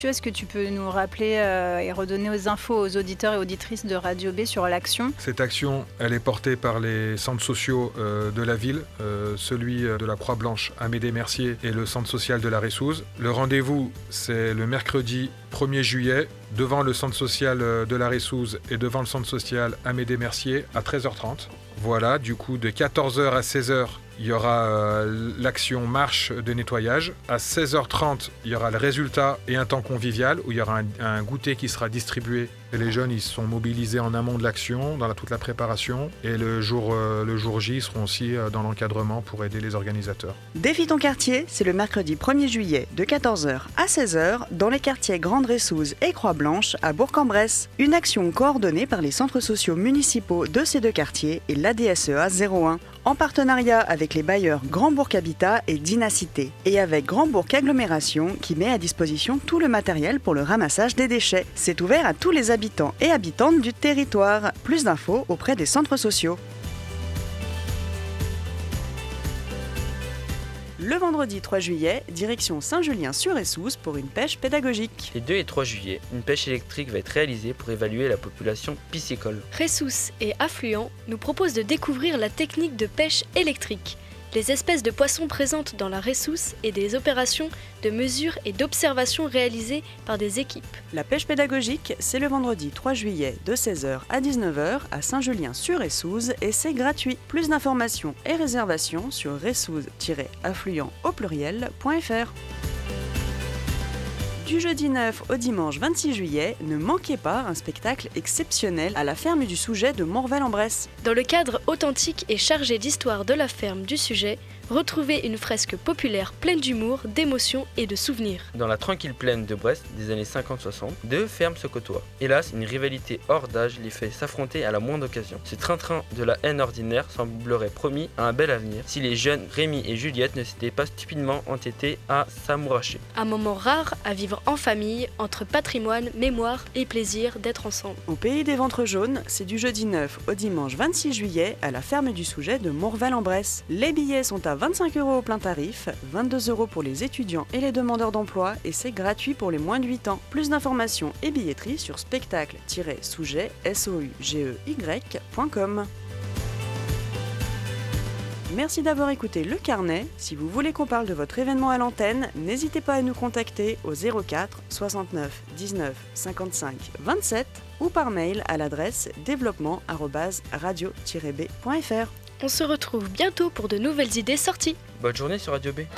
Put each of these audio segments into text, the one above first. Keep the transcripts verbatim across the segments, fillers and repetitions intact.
Est-ce que tu peux nous rappeler euh, et redonner aux infos aux auditeurs et auditrices de Radio B sur l'action ? Cette action, elle est portée par les centres sociaux euh, de la ville, euh, celui de la Croix-Blanche Amédée-Mercier et le centre social de la Ressouze. Le rendez-vous, c'est le mercredi premier juillet, devant le centre social de la Ressouze et devant le centre social Amédée-Mercier à treize heures trente. Voilà, du coup, de quatorze heures à seize heures, il y aura euh, l'action marche de nettoyage. À seize heures trente, il y aura le résultat et un temps convivial où il y aura un, un goûter qui sera distribué. Et les jeunes, ils sont mobilisés en amont de l'action, dans la, toute la préparation. Et le jour, euh, le jour J, ils seront aussi euh, dans l'encadrement pour aider les organisateurs. Défi ton quartier, c'est le mercredi premier juillet de quatorze heures à seize heures dans les quartiers Grande Ressouze et Croix-Blanche à Bourg-en-Bresse. Une action coordonnée par les centres sociaux municipaux de ces deux quartiers et l'A D S E A zéro un, en partenariat avec les bailleurs Grand Bourg Habitat et Dynacité, et avec Grand Bourg Agglomération qui met à disposition tout le matériel pour le ramassage des déchets. C'est ouvert à tous les habitants et habitantes du territoire. Plus d'infos auprès des centres sociaux. Le vendredi trois juillet, direction Saint-Julien-sur-Ressouze pour une pêche pédagogique. Les deux et trois juillet, une pêche électrique va être réalisée pour évaluer la population piscicole. Ressouze et Affluent nous proposent de découvrir la technique de pêche électrique, les espèces de poissons présentes dans la Ressouze et des opérations de mesure et d'observation réalisées par des équipes. La pêche pédagogique, c'est le vendredi trois juillet de seize heures à dix-neuf heures à Saint-Julien-sur-Ressouze et c'est gratuit. Plus d'informations et réservations sur ressouze-affluent au pluriel.fr. Du jeudi neuf au dimanche vingt-six juillet, ne manquez pas un spectacle exceptionnel à la ferme du Souget de Morvel-en-Bresse. Dans le cadre authentique et chargé d'histoire de la ferme du Sujet, retrouvez une fresque populaire pleine d'humour, d'émotions et de souvenirs. Dans la tranquille plaine de Brest des années cinquante soixante, deux fermes se côtoient. Hélas, une rivalité hors d'âge les fait s'affronter à la moindre occasion. Ce train-train de la haine ordinaire semblerait promis à un bel avenir si les jeunes Rémi et Juliette ne s'étaient pas stupidement entêtés à s'amouracher. Un moment rare à vivre en famille, entre patrimoine, mémoire et plaisir d'être ensemble. Au pays des ventres jaunes, c'est du jeudi neuf au dimanche vingt-six juillet à la ferme du Souget de Morvel-en-Bresse. Les billets sont à vingt-cinq euros au plein tarif, vingt-deux euros pour les étudiants et les demandeurs d'emploi et c'est gratuit pour les moins de huit ans. Plus d'informations et billetterie sur spectacle-souget point com. Merci d'avoir écouté Le Carnet. Si vous voulez qu'on parle de votre événement à l'antenne, n'hésitez pas à nous contacter au zéro quatre soixante-neuf dix-neuf cinquante-cinq vingt-sept ou par mail à l'adresse développement arobase radio tiret b point f r. On se retrouve bientôt pour de nouvelles idées sorties. Bonne journée sur Radio B.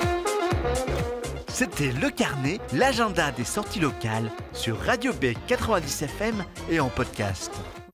C'était Le Carnet, l'agenda des sorties locales sur Radio B quatre-vingt-dix F M et en podcast.